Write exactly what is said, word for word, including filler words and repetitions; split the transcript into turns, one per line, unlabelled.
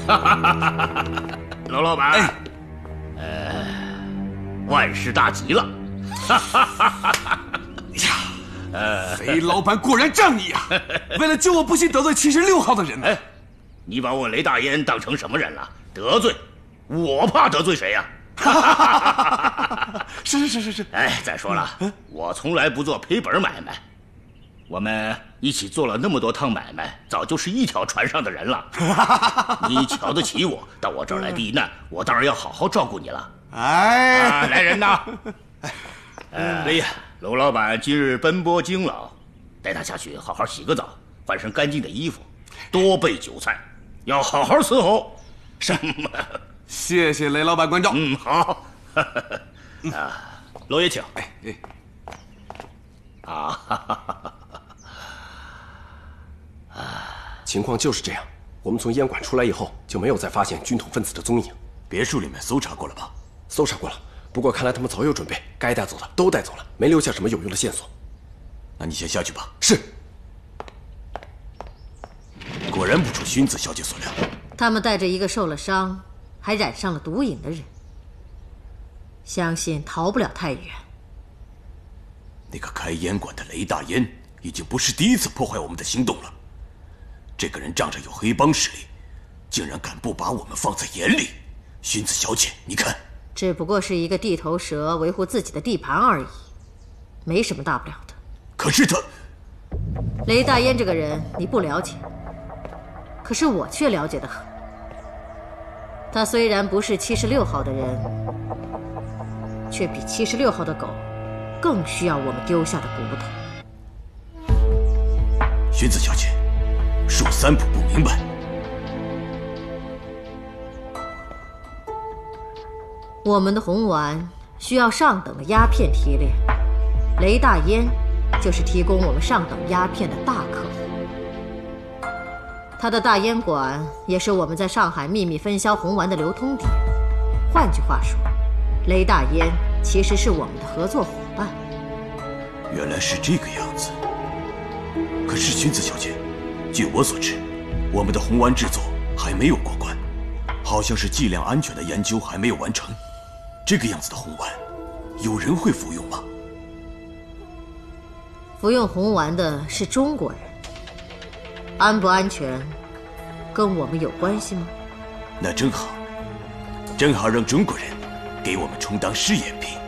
哈哈哈哈！娄老板，哎，呃，万事大吉了！哈哈哈哈哈！
呀，呃，雷老板果然仗义啊！为了救我，不惜得罪七十六号的人呢。哎，
你把我雷大烟当成什么人了？得罪？我怕得罪谁呀？
是是是是是。
哎，再说了，嗯、我从来不做赔本买卖。我们一起做了那么多趟买卖，早就是一条船上的人了。你瞧得起我，到我这儿来避难，我当然要好好照顾你了。
哎，
啊、来人呐！呃，哎呀，娄老板今日奔波经劳，带他下去好好洗个澡，换身干净的衣服，多备酒菜，要好好伺候。
是。谢谢雷老板关照。
嗯，好。啊，娄爷请。哎哎。啊，哈哈哈
哈！情况就是这样。我们从烟馆出来以后，就没有再发现军统分子的踪影。
别墅里面搜查过了吧？
搜查过了，不过看来他们早有准备，该带走的都带走了，没留下什么有用的线索。
那你先下去吧。
是。
果然不出薰子小姐所料，
他们带着一个受了伤，还染上了毒瘾的人，相信逃不了太远。
那个开烟馆的雷大烟已经不是第一次破坏我们的行动了。这个人仗着有黑帮势力，竟然敢不把我们放在眼里。薰子小姐，你看，
只不过是一个地头蛇维护自己的地盘而已，没什么大不了的。
可是他，
雷大烟这个人你不了解，可是我却了解得很。他虽然不是七十六号的人，却比七十六号的狗更需要我们丢下的骨头。
薰子小姐，恕三浦不明白。
我们的红丸需要上等的鸦片提炼，雷大烟就是提供我们上等鸦片的大客户。他的大烟馆也是我们在上海秘密分销红丸的流通点。换句话说，雷大烟其实是我们的合作伙伴。
原来是这个样子。可是薰子小姐，据我所知，我们的红丸制作还没有过关，好像是剂量安全的研究还没有完成。这个样子的红丸，有人会服用吗？
服用红丸的是中国人，安不安全跟我们有关系吗？
那正好，正好让中国人给我们充当试验品。